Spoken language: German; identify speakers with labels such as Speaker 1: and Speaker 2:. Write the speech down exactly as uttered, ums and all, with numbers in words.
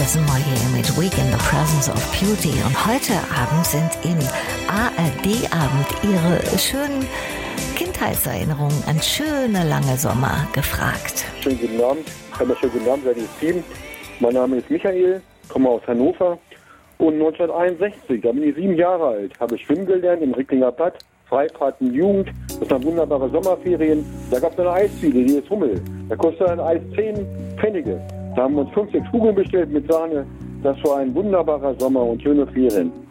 Speaker 1: Mollier mit Week in the Presence of Beauty. Und heute Abend sind im A R D-Abend Ihre schönen Kindheitserinnerungen an schöne lange Sommer gefragt.
Speaker 2: Schönen guten Abend. Einmal schönen guten Abend, seid ihr Team. Mein Name ist Michael, komme aus Hannover. Und neunzehnhunderteinundsechzig, da bin ich sieben Jahre alt, habe ich schwimmen gelernt im Ricklinger Bad, Freifahrten Jugend. Das waren wunderbare Sommerferien. Da gab es eine Eisdiele, die ist Hummel. Da kostete ein Eis zehn Pfennige. Da haben wir uns fünf, sechs Kugeln bestellt mit Sahne. Das war ein wunderbarer Sommer und schöne Ferien.